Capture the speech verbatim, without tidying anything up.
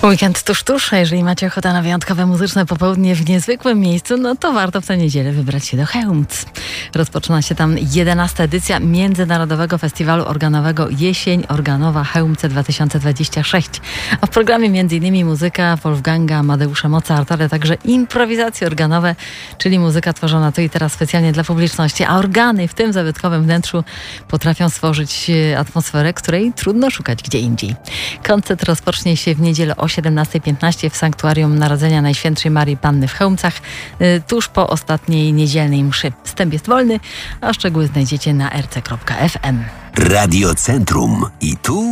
Weekend tuż, tuż, a jeżeli macie ochotę na wyjątkowe muzyczne popołudnie w niezwykłym miejscu, no to warto w tę niedzielę wybrać się do Chełmc. Rozpoczyna się tam jedenasta edycja Międzynarodowego Festiwalu Organowego Jesień Organowa Chełmce dwa tysiące dwadzieścia sześć. A w programie między innymi muzyka Wolfganga Amadeusza Mozarta, ale także improwizacje organowe, czyli muzyka tworzona tu i teraz specjalnie dla publiczności, a organy w tym zabytkowym wnętrzu potrafią stworzyć atmosferę, której trudno szukać gdzie indziej. Koncert rozpocznie się w niedzielę o siedemnasta piętnaście w Sanktuarium Narodzenia Najświętszej Marii Panny w Chełmcach, tuż po ostatniej niedzielnej mszy. Wstęp jest wolny, a szczegóły znajdziecie na r c kropka f m. Radio Centrum i tu